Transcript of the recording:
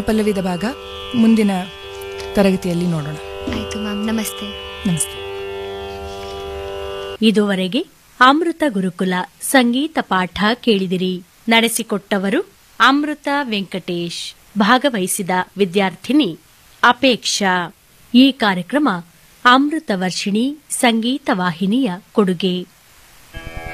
ಪಲ್ಲವಿದ ಭಾಗ ಮುಂದಿನ ತರಗತಿಯಲ್ಲಿ ನೋಡೋಣ. ಆಯ್ತು ಮ್ಯಾಮ್. ನಮಸ್ತೆ. ನಮಸ್ತೆ. ಇದುವರೆಗೆ ಅಮೃತ ಗುರುಕುಲ ಸಂಗೀತ ಪಾಠ ಕೇಳಿದಿರಿ. ನಡೆಸಿಕೊಟ್ಟವರು ಅಮೃತ ವೆಂಕಟೇಶ್. ಭಾಗವಹಿಸಿದ ವಿದ್ಯಾರ್ಥಿನಿ ಅಪೇಕ್ಷಾ. ಈ ಕಾರ್ಯಕ್ರಮ ಅಮೃತ ವರ್ಷಿಣಿ ಸಂಗೀತ ವಾಹಿನಿಯ ಕೊಡುಗೆ.